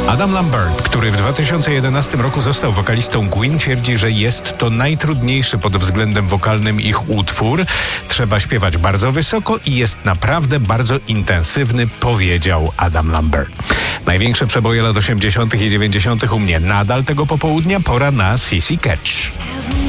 Adam Lambert, który w 2011 roku został wokalistą Queen, twierdzi, że jest to najtrudniejszy pod względem wokalnym ich utwór. Trzeba śpiewać bardzo wysoko i jest naprawdę bardzo intensywny, powiedział Adam Lambert. Największe przeboje lat 80. i 90. u mnie. Nadal tego popołudnia pora na Sissy Catch.